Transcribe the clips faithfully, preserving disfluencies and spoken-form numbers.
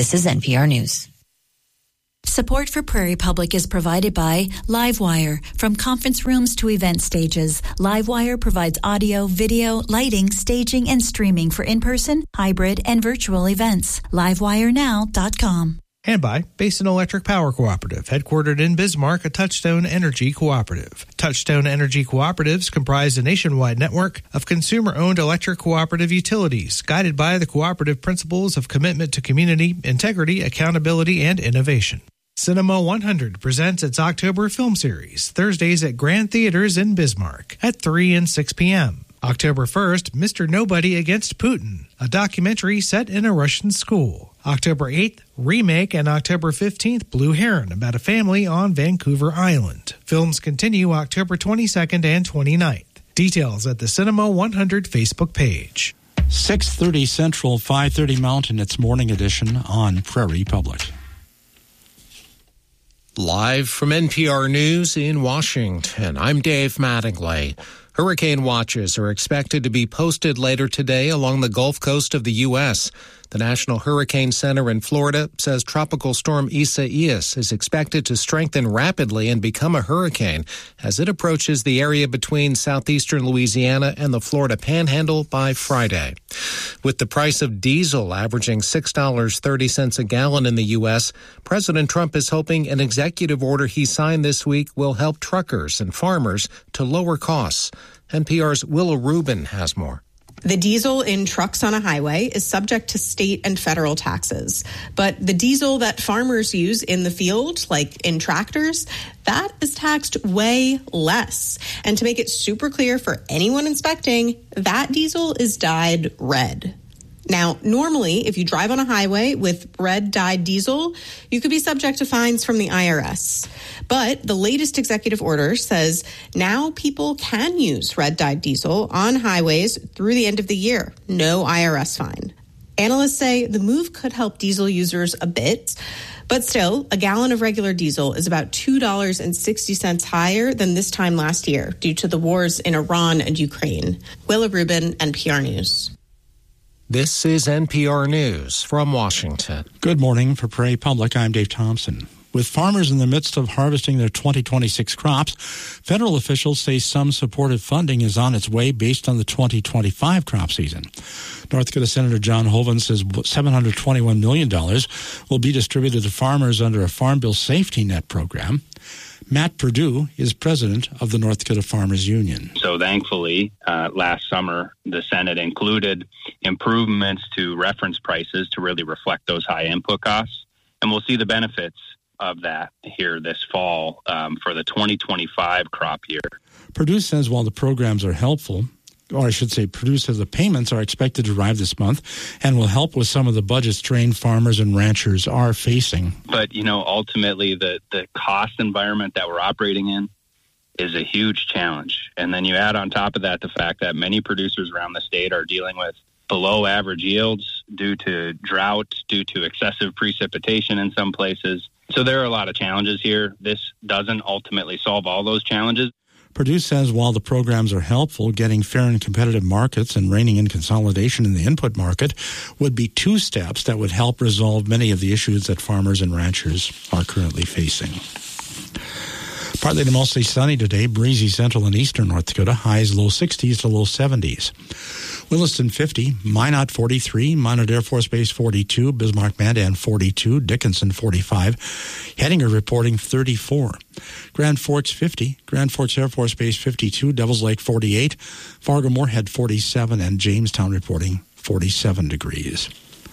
This is N P R News. Support for Prairie Public is provided by Livewire. From conference rooms to event stages, Livewire provides audio, video, lighting, staging, and streaming for in-person, hybrid, and virtual events. livewire now dot com. And by Basin Electric Power Cooperative, headquartered in Bismarck, a Touchstone Energy cooperative. Touchstone Energy cooperatives comprise a nationwide network of consumer-owned electric cooperative utilities, guided by the cooperative principles of commitment to community, integrity, accountability, and innovation. Cinema one hundred presents its October film series, Thursdays at Grand Theaters in Bismarck, at three and six p.m. October first, Mister Nobody Against Putin, a documentary set in a Russian school. October eighth, Remake, and October fifteenth, Blue Heron, about a family on Vancouver Island. Films continue October twenty-second and twenty-ninth. Details at the Cinema one hundred Facebook page. six thirty Central, five thirty Mountain, it's Morning Edition on Prairie Public. Live from N P R News in Washington, I'm Dave Mattingly. Hurricane watches are expected to be posted later today along the Gulf Coast of the U S. The National Hurricane Center in Florida says Tropical Storm Isaias is expected to strengthen rapidly and become a hurricane as it approaches the area between southeastern Louisiana and the Florida Panhandle by Friday. With the price of diesel averaging six dollars and thirty cents a gallon in the U S, President Trump is hoping an executive order he signed this week will help truckers and farmers to lower costs. N P R's Willa Rubin has more. The diesel in trucks on a highway is subject to state and federal taxes. But the diesel that farmers use in the field, like in tractors, that is taxed way less. And to make it super clear for anyone inspecting, that diesel is dyed red. Now, normally, if you drive on a highway with red-dyed diesel, you could be subject to fines from the I R S. But the latest executive order says now people can use red-dyed diesel on highways through the end of the year. No I R S fine. Analysts say the move could help diesel users a bit. But still, a gallon of regular diesel is about two dollars and sixty cents higher than this time last year due to the wars in Iran and Ukraine. Willa Rubin, N P R News. This is N P R News from Washington. Good morning. For Prairie Public, I'm Dave Thompson. With farmers in the midst of harvesting their twenty twenty-six crops, federal officials say some supportive funding is on its way based on the twenty twenty-five crop season. North Dakota Senator John Hoeven says seven hundred twenty-one million dollars will be distributed to farmers under a Farm Bill Safety Net program. Matt Perdue is president of the North Dakota Farmers Union. So thankfully, uh, last summer, the Senate included improvements to reference prices to really reflect those high input costs. And we'll see the benefits of that here this fall um, for the twenty twenty-five crop year. Perdue says while the programs are helpful, or I should say, Perdue says the payments are expected to arrive this month and will help with some of the budget strain farmers and ranchers are facing. But, you know, ultimately the, the cost environment that we're operating in is a huge challenge. And then you add on top of that the fact that many producers around the state are dealing with below average yields due to drought, due to excessive precipitation in some places. So there are a lot of challenges here. This doesn't ultimately solve all those challenges. Perdue says while the programs are helpful, getting fair and competitive markets and reining in consolidation in the input market would be two steps that would help resolve many of the issues that farmers and ranchers are currently facing. Partly to mostly sunny today, breezy central and eastern North Dakota, highs low sixties to low seventies. Williston fifty, Minot forty-three, Minot Air Force Base forty-two, Bismarck Mandan forty-two, Dickinson forty-five, Hettinger reporting thirty-four. Grand Forks fifty, Grand Forks Air Force Base fifty-two, Devils Lake forty-eight, Fargo Moorhead forty-seven, and Jamestown reporting forty-seven degrees.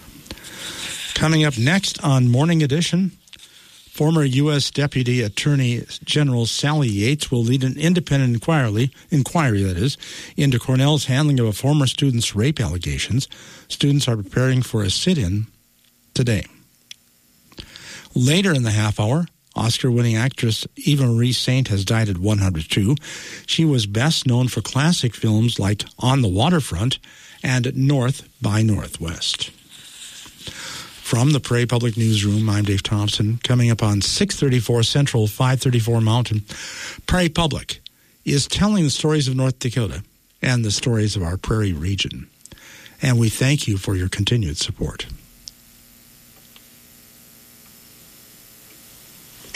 Coming up next on Morning Edition, former U S Deputy Attorney General Sally Yates will lead an independent inquiry, inquiry that is, into Cornell's handling of a former student's rape allegations. Students are preparing for a sit-in today. Later in the half hour, Oscar-winning actress Eva Marie Saint has died at one hundred two. She was best known for classic films like On the Waterfront and North by Northwest. From the Prairie Public Newsroom, I'm Dave Thompson. Coming up on six thirty-four Central, five thirty-four Mountain, Prairie Public is telling the stories of North Dakota and the stories of our prairie region. And we thank you for your continued support.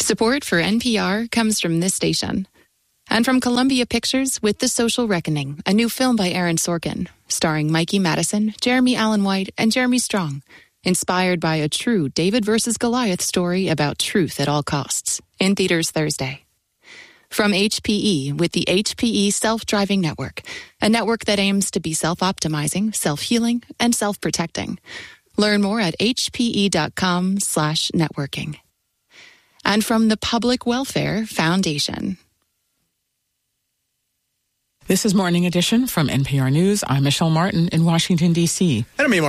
Support for N P R comes from this station. And from Columbia Pictures with The Social Reckoning, a new film by Aaron Sorkin, starring Mikey Madison, Jeremy Allen White, and Jeremy Strong, inspired by a true David versus Goliath story about truth at all costs, in theaters Thursday. From H P E with the H P E Self-Driving Network, a network that aims to be self-optimizing, self-healing, and self-protecting. Learn more at hpe.com slash networking. And from the Public Welfare Foundation. This is Morning Edition from N P R News. I'm Michelle Martin in Washington, D C. Enemy